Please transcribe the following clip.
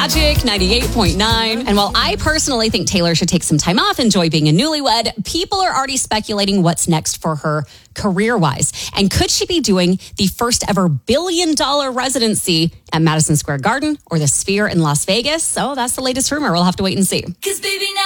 Magic 98.9. And while I personally think Taylor should take some time off, enjoy being a newlywed, people are already speculating what's next for her career-wise. And could she be doing the first ever billion-dollar residency at Madison Square Garden or the Sphere in Las Vegas? So that's the latest rumor. We'll have to wait and see. 'Cause baby, now